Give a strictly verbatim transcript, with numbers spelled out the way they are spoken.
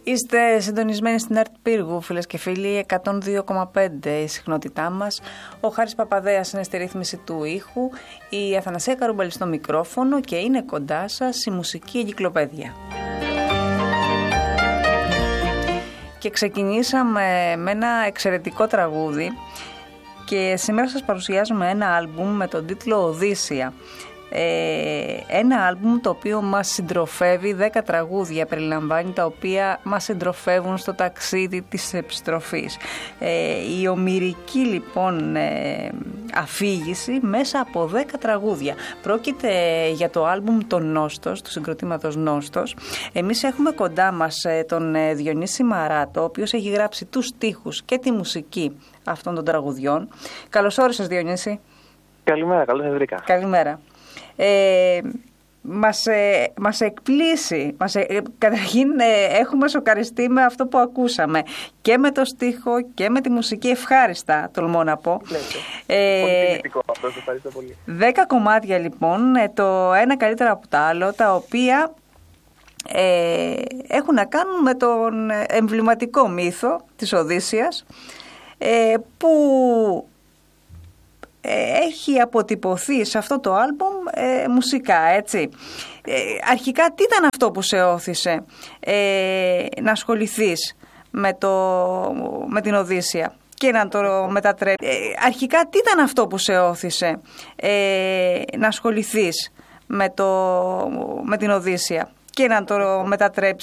Είστε συντονισμένοι στην ΕΡΤ Πύργου, φίλες και φίλοι, εκατόν δύο κόμμα πέντε η συχνότητά μας. Ο Χάρης Παπαδέας είναι στη ρύθμιση του ήχου, η Αθανασία Καρούμπαλη στο μικρόφωνο και είναι κοντά σας η μουσική εγκυκλοπαίδεια. Και ξεκινήσαμε με ένα εξαιρετικό τραγούδι και σήμερα σας παρουσιάζουμε ένα άλμπουμ με τον τίτλο «Οδύσσια». Ε, ένα άλμπουμ το οποίο μας συντροφεύει, δέκα τραγούδια περιλαμβάνει, τα οποία μας συντροφεύουν στο ταξίδι της επιστροφής. Ε, η ομηρική λοιπόν ε, αφήγηση μέσα από δέκα τραγούδια. Πρόκειται για το άλμπουμ «Το Νόστος», του συγκροτήματος Νόστος. Εμείς έχουμε κοντά μας ε, τον ε, Διονύση Μαράτο, ο οποίος έχει γράψει τους στίχους και τη μουσική αυτών των τραγουδιών. Καλώς όρισες, Διονύση. Καλημέρα, καλώς σας βρήκα. Καλημέρα. Ε, μας, ε, μας εκπλήσει, μας, ε, καταρχήν ε, έχουμε σοκαριστεί με αυτό που ακούσαμε και με το στίχο και με τη μουσική, ευχάριστα τολμώ να πω. Ε, πολύ τιμητικό αυτό, σας ευχαριστώ πολύ. Δέκα κομμάτια λοιπόν, ε, το ένα καλύτερα από το άλλο, τα οποία ε, έχουν να κάνουν με τον εμβληματικό μύθο της Οδύσσιας, ε, που έχει αποτυπωθεί σε αυτό το άλμπουμ ε, μουσικά, έτσι. Ε, αρχικά τι ήταν αυτό που σε όθησε ε, να ασχοληθείς με, το, με την Οδύσσια και να το μετατρέψεις. Ε, αρχικά τι ήταν αυτό που σε όθησε ε, να ασχοληθείς με, το, με την Οδύσσια και να το μετατρέψεις